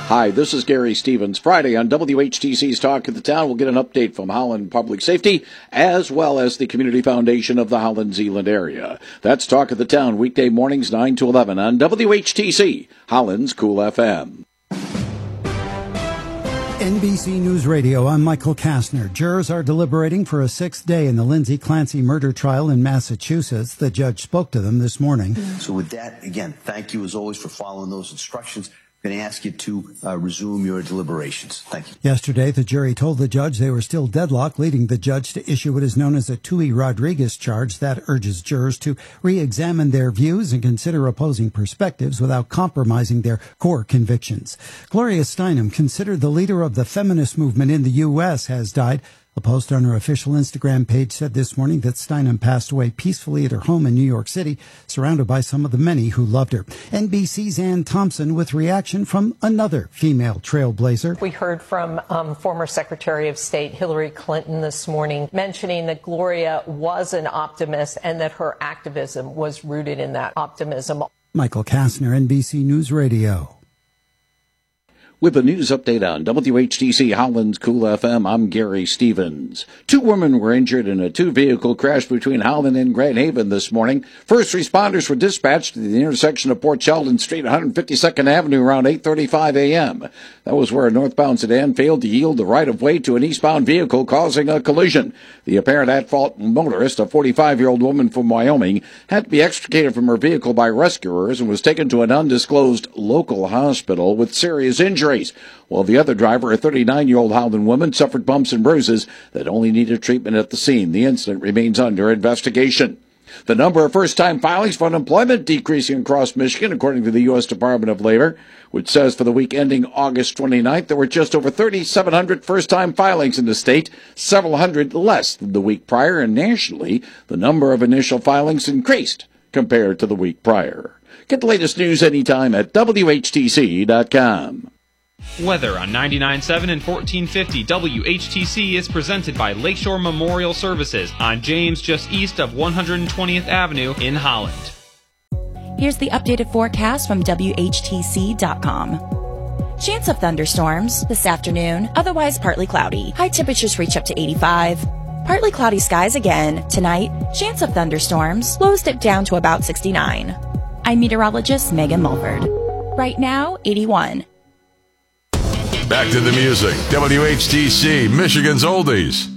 Hi, this is Gary Stevens. Friday on WHTC's Talk of the Town, we'll get an update from Holland Public Safety, as well as the Community Foundation of the Holland Zeeland area. That's Talk of the Town, weekday mornings 9 to 11 on WHTC, Holland's Cool FM. NBC News Radio, I'm Michael Kastner. Jurors are deliberating for a sixth day in the Lindsay Clancy murder trial in Massachusetts. The judge spoke to them this morning. So with that, again, thank you as always for following those instructions. I'm going to ask you to resume your deliberations. Thank you. Yesterday, the jury told the judge they were still deadlocked, leading the judge to issue what is known as a Tui Rodriguez charge that urges jurors to re-examine their views and consider opposing perspectives without compromising their core convictions. Gloria Steinem, considered the leader of the feminist movement in the U.S., has died. A post on her official Instagram page said this morning that Steinem passed away peacefully at her home in New York City, surrounded by some of the many who loved her. NBC's Ann Thompson with reaction from another female trailblazer. We heard from former Secretary of State Hillary Clinton this morning mentioning that Gloria was an optimist and that her activism was rooted in that optimism. Michael Kastner, NBC News Radio. With a news update on WHTC Holland's Cool FM, I'm Gary Stevens. 2 women were injured in a 2-vehicle crash between Holland and Grand Haven this morning. First responders were dispatched to the intersection of Port Sheldon Street, 152nd Avenue around 8:35 a.m. That was where a northbound sedan failed to yield the right-of-way to an eastbound vehicle, causing a collision. The apparent at-fault motorist, a 45-year-old woman from Wyoming, had to be extricated from her vehicle by rescuers and was taken to an undisclosed local hospital with serious injuries. While the other driver, a 39-year-old Holland woman, suffered bumps and bruises that only needed treatment at the scene. The incident remains under investigation. The number of first-time filings for unemployment decreasing across Michigan, according to the U.S. Department of Labor, which says for the week ending August 29th, there were just over 3,700 first-time filings in the state, several hundred less than the week prior, and nationally, the number of initial filings increased compared to the week prior. Get the latest news anytime at WHTC.com. Weather on 99.7 and 1450 WHTC is presented by Lakeshore Memorial Services on James, just east of 120th Avenue in Holland. Here's the updated forecast from WHTC.com. Chance of thunderstorms this afternoon, otherwise partly cloudy. High temperatures reach up to 85. Partly cloudy skies again. Tonight, chance of thunderstorms, lows dip down to about 69. I'm meteorologist Megan Mulford. Right now, 81. Back to the music. WHTC, Michigan's Oldies.